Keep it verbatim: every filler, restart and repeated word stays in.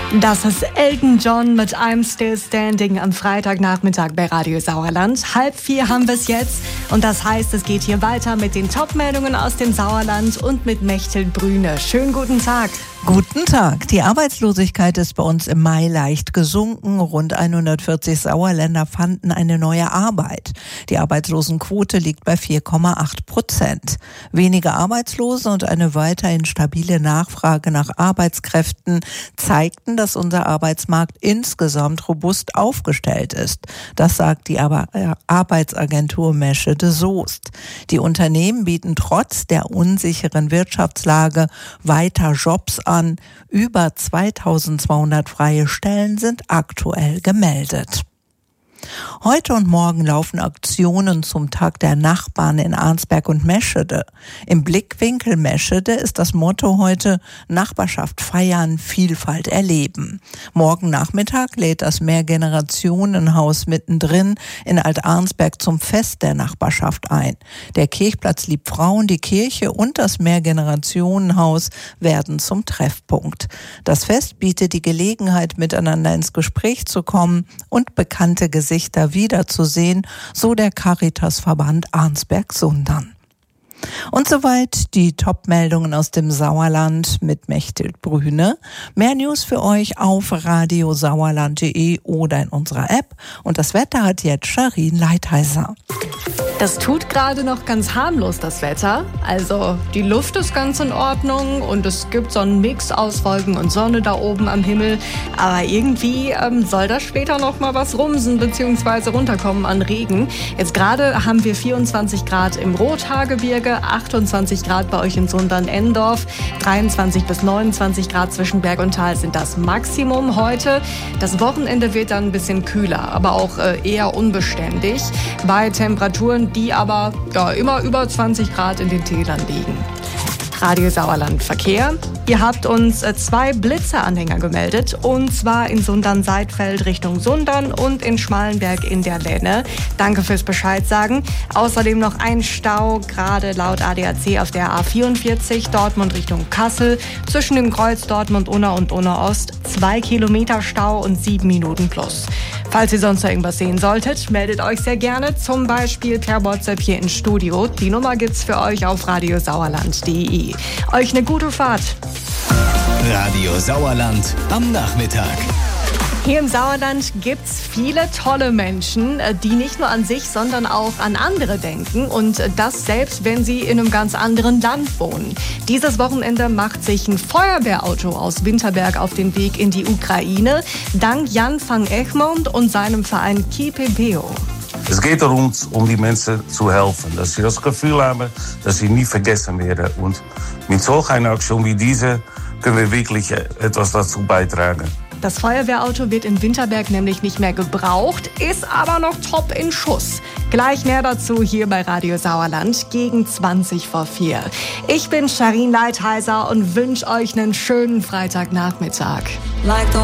Das ist Elton John mit I'm Still Standing am Freitagnachmittag bei Radio Sauerland. Halb vier haben wir es jetzt und das heißt, es geht hier weiter mit den Top-Meldungen aus dem Sauerland und mit Mechthild Brüne. Schönen guten Tag. Guten Tag. Die Arbeitslosigkeit ist bei uns im Mai leicht gesunken. Rund hundertvierzig Sauerländer fanden eine neue Arbeit. Die Arbeitslosenquote liegt bei vier Komma acht Prozent. Wenige Arbeitslose und eine weiterhin stabile Nachfrage nach Arbeitskräften zeigten, dass unser Arbeitsmarkt insgesamt robust aufgestellt ist. Das sagt die Arbeitsagentur Meschede Soest. Die Unternehmen bieten trotz der unsicheren Wirtschaftslage weiter Jobs an. Über zweitausendzweihundert freie Stellen sind aktuell gemeldet. Heute und morgen laufen Aktionen zum Tag der Nachbarn in Arnsberg und Meschede. Im Blickwinkel Meschede ist das Motto heute Nachbarschaft feiern, Vielfalt erleben. Morgen Nachmittag lädt das Mehrgenerationenhaus mittendrin in Alt-Arnsberg zum Fest der Nachbarschaft ein. Der Kirchplatz Liebfrauen, die Kirche und das Mehrgenerationenhaus werden zum Treffpunkt. Das Fest bietet die Gelegenheit, miteinander ins Gespräch zu kommen und bekannte Gesichter wiederzusehen, so der Caritasverband Arnsberg-Sundern. Und soweit die Top-Meldungen aus dem Sauerland mit Mechthild Brüne. Mehr News für euch auf radiosauerland punkt de oder in unserer App. Und das Wetter hat jetzt Sharin Leitheiser. Das tut gerade noch ganz harmlos, das Wetter. Also die Luft ist ganz in Ordnung und es gibt so einen Mix aus Wolken und Sonne da oben am Himmel. Aber irgendwie ähm, soll da später noch mal was rumsen bzw. runterkommen an Regen. Jetzt gerade haben wir vierundzwanzig Grad im Rothaargebirge, achtundzwanzig Grad bei euch in Sundern-Endorf, dreiundzwanzig bis neunundzwanzig Grad zwischen Berg und Tal sind das Maximum heute. Das Wochenende wird dann ein bisschen kühler, aber auch äh, eher unbeständig. Bei Temperaturen, die aber ja, immer über zwanzig Grad in den Tälern liegen. Radio Sauerland Verkehr. Ihr habt uns äh, zwei Blitzeranhänger gemeldet und zwar in Sundern-Seidfeld Richtung Sundern und in Schmalenberg in der Lenne. Danke fürs Bescheid sagen. Außerdem noch ein Stau, gerade laut A D A C auf der A vierundvierzig Dortmund Richtung Kassel zwischen dem Kreuz Dortmund-Unna und Unna-Ost. Zwei Kilometer Stau und sieben Minuten plus. Falls ihr sonst noch irgendwas sehen solltet, meldet euch sehr gerne, zum Beispiel per WhatsApp hier ins Studio. Die Nummer gibt's für euch auf radiosauerland punkt de. Euch eine gute Fahrt. Radio Sauerland am Nachmittag. Hier im Sauerland gibt's viele tolle Menschen, die nicht nur an sich, sondern auch an andere denken. Und das selbst, wenn sie in einem ganz anderen Land wohnen. Dieses Wochenende macht sich ein Feuerwehrauto aus Winterberg auf den Weg in die Ukraine. Dank Jan van Egmond und seinem Verein Kipepeo. Es geht darum, um die Menschen zu helfen, dass sie das Gefühl haben, dass sie nie vergessen werden. Und mit solch einer Aktion wie diese können wir wirklich etwas dazu beitragen. Das Feuerwehrauto wird in Winterberg nämlich nicht mehr gebraucht, ist aber noch top in Schuss. Gleich mehr dazu hier bei Radio Sauerland gegen zwanzig vor vier. Ich bin Sharin Leitheiser und wünsche euch einen schönen Freitagnachmittag. Like